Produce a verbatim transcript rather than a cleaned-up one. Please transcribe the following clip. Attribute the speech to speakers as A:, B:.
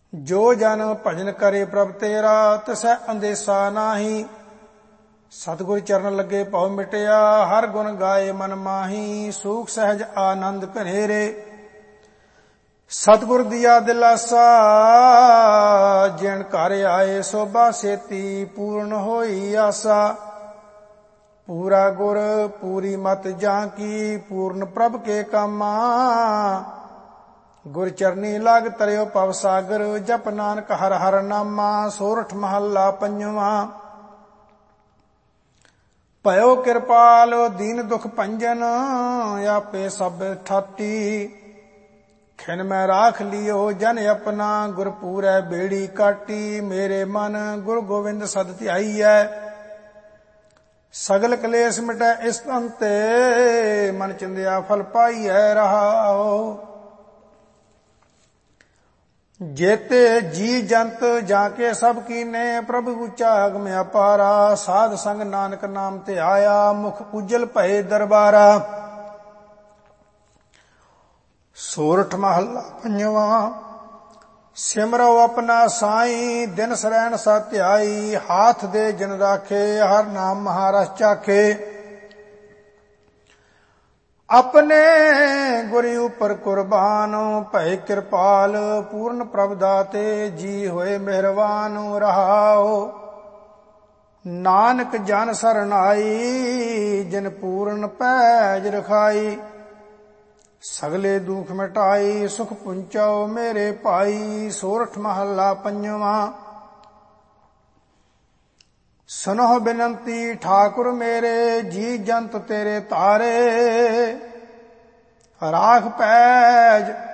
A: जो जन भजन करे प्रभ तेरा तिसै अंदेसा नाही। सतगुर चरण लगे पौ मिटिया हर गुण गाए मन माही। सूख सहज आनंद घनेरे सतगुर दिया दिलासा। जिन घर आए शोभा सेती पूर्ण होई आसा। पूरा गुर पूरी मत जाकी पूर्ण प्रभ के कामा। गुर चरनी लाग तरियो पव सागर जप नानक हर हर नामा। सोरठ महला पंजवा। भयो किरपाल दीन दुख भंजन आपे सब ठाटी। खिन मैं राख लियो जन अपना गुर पूरै बेड़ी काटी। मेरे मन गुरु गोविंद सद ध्याईयै सगल कलेश मिटै इस अंते। मन चिंदिया फल पाईयै रहाओ। जेते जी जंत जाके सब कीने प्रभु ऊंचा अगम अपारा। साध संग नानक नाम ते आया मुख उज्जल भये दरबारा। सोरठ महला पंजवा। सिमरो अपना साई दिन सरैन सत्याई। हाथ दे जिन राखे हर नाम महारस चाखे। अपने गुरु उपर कुर्बान भय कृपाल। पूर्ण प्रभ दाते जी होए मेहरबान रहाओ। नानक जन सरन आई जिन पूर्ण पैज रखाई। सगले दुख मिटाई सुख पुंचो मेरे भाई। सोरठ महला पंजवा। सुनो बिनंती ठाकुर मेरे जी जंत तेरे तारे। राख पैज